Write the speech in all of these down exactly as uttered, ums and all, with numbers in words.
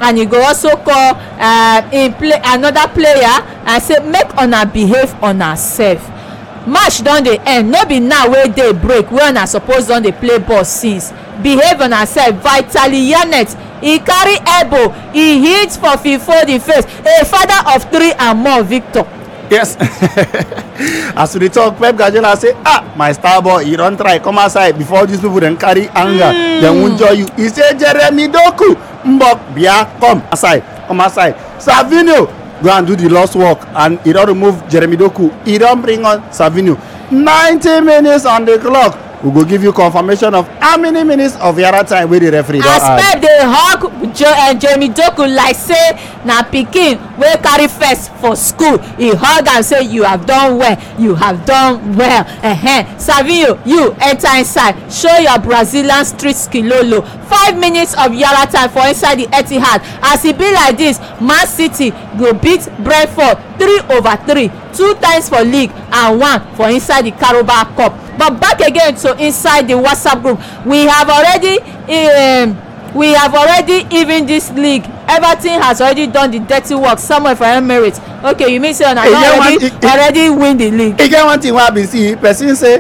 and he go also call uh, in play another player and say make una behave una sef. Match don dey end, no be now wey dey break wey una suppose don dey play ball since. Behave una sef. Vitaly Yanet, he carry elbow, he hit for Fifo the face. A father of three and more, Victor. Yes. As we talk, Pep Guardiola say, ah, my star boy, you don't try come outside before these people then carry anger, mm. then won't join you. He say, Jeremy Doku, Mbok, Bia, come outside, come outside. Savinho, go and do the lost work, and he don't remove Jeremy Doku. He don't bring on Savinho. ninety minutes on the clock. We go give you confirmation of how many minutes of yara time wey the referee don add. As Pep dey hug jo uh, Jeremy Doku like say na pikin wey carry first for school. He hug am say you have done well, you have done well. Uh-huh. Savinho, you enter inside, show your Brazilian street skilolo. Five minutes of yara time for inside the Etihad. As e be like this, Man City go beat Brentford three over three, two times for league and one for inside the Carabao Cup. But back again to inside the WhatsApp group, we have already um, we have already even this league. Everton has already done the dirty work somewhere for Emirates. Okay, you mean say una don already one, already win the league. E get one thing wey I be see, person say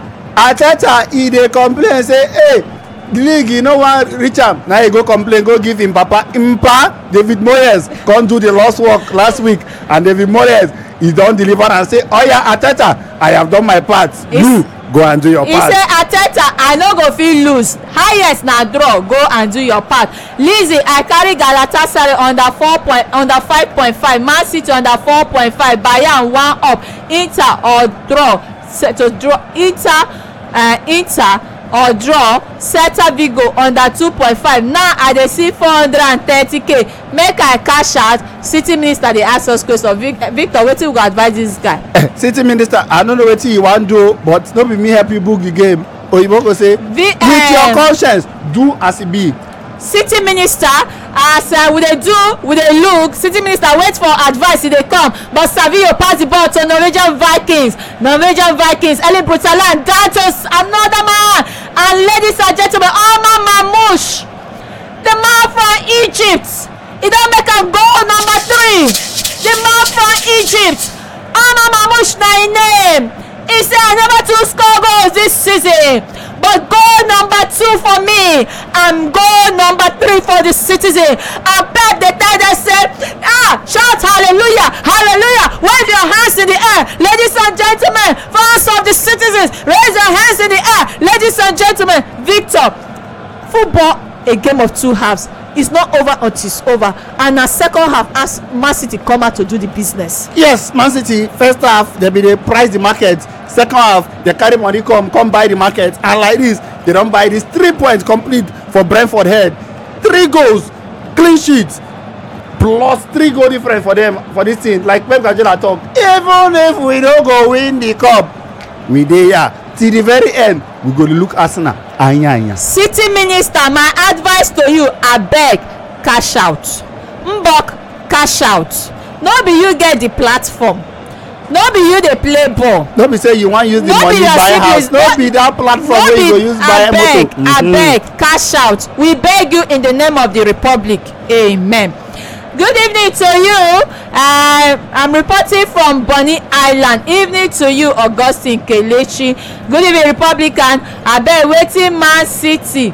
Arteta e dey complain say hey, the league e no wan reach am, na he go complain go give him papa him pa David Moyes come do the lost work last week, and David Moyes he don deliver and say oya Arteta, I have done my part, you go and do your he part. He say Arteta, I no go fit lose, highest na draw, go and do your part. Lizzie, I carry Galatasaray under four point under five point five, Man City under four point five, Bayern one up, Inter or draw to draw Inter uh, Inter or draw, Celta Vigo under two point five. Now I dey see four hundred thirty k. Make I cash out. City minister dey ask us question. Victor, wetin we go advise this guy? City minister, I no know wetin you wan do, but no be me help you book the game. Oyibo go say, v with um, your conscience, do as e be. City minister, as uh, we dey do, we dey look. City minister wait for advice, e dey come. But Savinho pass the ball to Norwegian Vikings. Norwegian Vikings, Erling Brutaland down to another man. And ladies and gentlemen, Omar Mamouche, the man from Egypt, he don make am goal number three. The man from Egypt, Omar Mamouche na him name. He say I never too score goals this season, but goal number two for me and goal number three for the Citizen. And Pep dey tell them say, ah, shout hallelujah, hallelujah, wave your hands in the air, ladies and gentlemen, fans of the Citizens, raise your hands in the air, ladies and gentlemen. Victor, football a game of two halves. It's not over until it's over, and na second half as Man City come out to do the business. Yes, Man City first half they be dey price the market, second half they carry money come come buy the market, and like this they don buy this three points complete for Brentford head, three goals, clean sheets, plus three goal difference for them for this thing. Like Pep Guardiola talk, even if we no go win the cup, we dey here till the very end. We go look Arsenal. Anya, anya. City minister, my advice to you, abeg cash out. Mbok, cash out. No be you get the platform, no be you dey play ball, no be say you wan use the no money buy house, no be that platform wey you go use buy motor. Abeg, abeg cash out. We beg you in the name of the republic. Amen. Good evening to you. Uh, I'm reporting from Bonny Island. Evening to you, Augustine Kelechi. Good evening, Republican. Abeg, wetin Man City?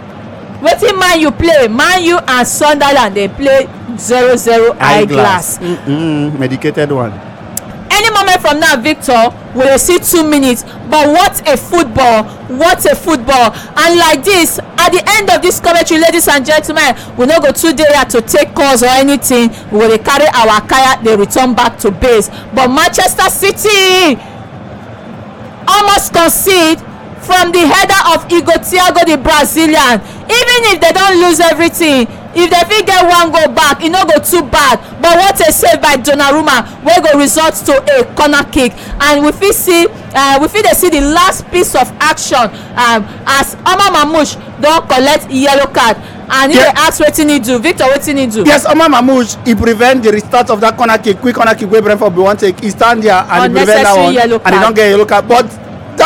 Wetin Man U play? Man U and Sunderland dey play zero zero eyeglass. Mm-mm, medicated one. Any moment from now, Victor, we will see two minutes. But what a football! What a football! And like this, at the end of this commentary, ladies and gentlemen, we no go too there to take calls or anything. We will carry our kaya, they return back to base. But Manchester City almost concede from the header of Igor Thiago, the Brazilian. Even if they don't lose everything, if they fit get one goal back, e no go too bad. But what a save by Donnarumma wey go result to a corner kick. And we fit see uh, we fit dey see the last piece of action um, as Omar Mamouche don collect yellow card, and he dey ask wetin he do. Victor, wetin he do? Yes, Omar Mamouche, he prevent the restart of that corner kick, quick corner kick wey Brentford be wan take. He stand there and he prevent that one, and he don get yellow card. But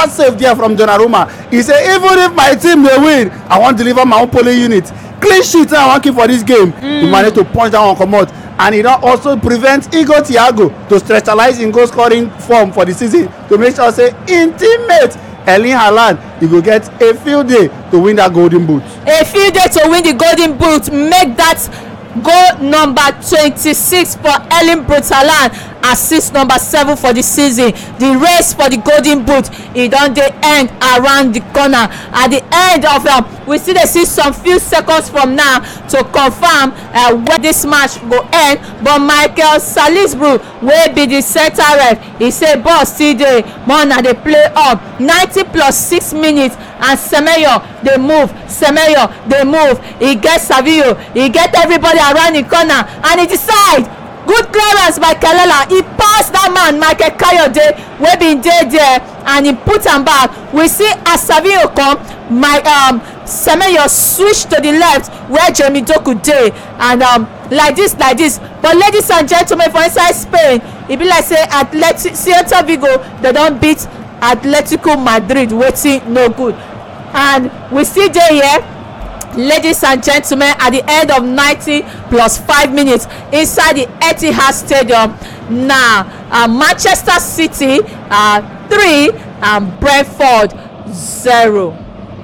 shot save there from Donnarumma. He say even if my team dey win, I wan deliver my own polling unit. Clean sheet I wan keep for this game. Mm. He managed to punch that one comot, and e don also prevent Igor Thiago to specialize in goal scoring form for the season to make sure say im teammate Erling Haaland he go get a field day to win that golden boot. A field day to win the golden boot, make that goal number twenty-six for Erling Braut Haaland, assist number seven for the season. The race for the golden boot e don dey end around the corner. At the end of am um, we still dey see some few seconds from now to confirm uh, where this match go end, but Michael Salisbury wey be the center ref, he say ball still dey, more na dey play up. Ninety plus six minutes and Semenyo dey move, Semenyo dey move, he get Savio, he get everybody around the corner, and he decide good clearance by Kelela. He pass that man Michael Kayode wey bin dey there, and he put am back. We see as Savio come, my um Semenyo switch to the left where Jeremy Doku dey, and um like this like this but ladies and gentlemen, for inside Spain e be like say Athletic Celta Vigo they don beat Atletico Madrid, wetin no good. And we still dey here, ladies and gentlemen, at the end of ninety plus five minutes inside the Etihad Stadium. Now uh, Manchester City uh, three and Brentford zero.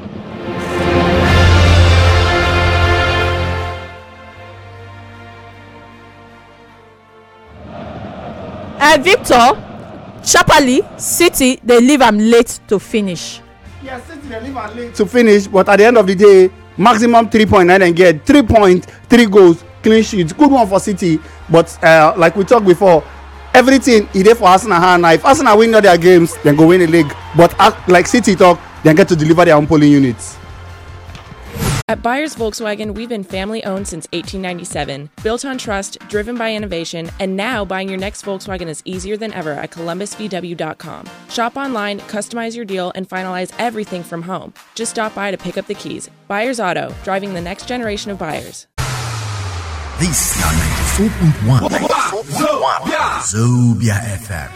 Uh, Victor, sharply City they leave am late to finish. Yeah, City they leave am late to finish, but at the end of the day, maximum three point nine and get three point three goals, clean sheets, good one for City. But uh, like we talked before, everything is there for Arsenal hand. Now if Arsenal win all their games, then go win the league. But uh, like City talk, they get to deliver their own polling units. At Buyers Volkswagen, we've been family-owned since eighteen ninety-seven, built on trust, driven by innovation, and now buying your next Volkswagen is easier than ever at Columbus V W dot com. Shop online, customize your deal, and finalize everything from home. Just stop by to pick up the keys. Buyers Auto, driving the next generation of buyers. This is ninety-four point one Zobia F M.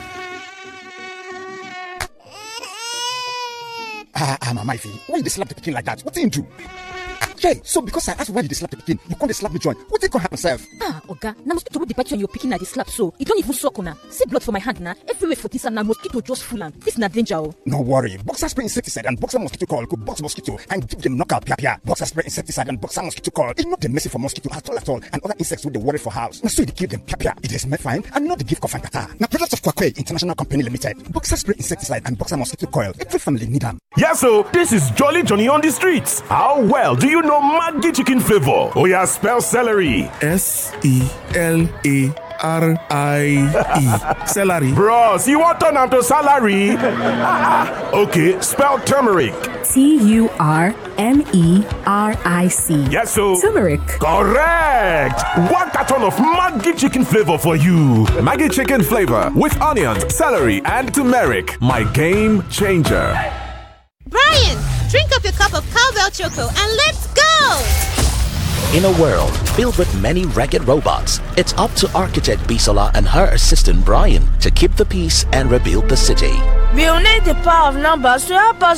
Ah, ah, Mama Ife, why you dey slap the pikin like that? What did you do? Okay, so because I asked why you dey slap the pikin, you can't slap me join. What did go happen, sef? Ah, Oga, na mosquito wey dey bite you and your pikin na dey slap so. E don even suck una. See blood for my hand na. Everywhere for this and na mosquito just full am. This na danger o. No worry, Boxer spray insecticide and Boxer mosquito coil go box mosquito and give them knockout pia pia. Boxer spray insecticide and Boxer mosquito coil. E no dey messy for mosquito at all at all, and other insects wey dey worry for house. Na so e dey kill them pia pia. It is made fine and not dey give cough and catarrh. Na product of Kwakwe International Company Limited. Boxer spray insecticide and Boxer mosquito coil. Every family need them. Yeah, so this is Jolly Johnny on the streets. How well do you know Maggi chicken flavor? Oh yeah, spell celery. S E L A R I E. Celery. Bros, you want turn to salary? Okay, spell turmeric. T U R M E R I C. Yes, so turmeric. Correct. One carton of Maggi chicken flavor for you. Maggi chicken flavor with onions, celery, and turmeric. My game changer. Brian, drink up your cup of Cowbell Choco and let's go! In a world filled with many ragged robots, it's up to architect Bisola and her assistant Brian to keep the peace and rebuild the city. We'll need the power of numbers to help us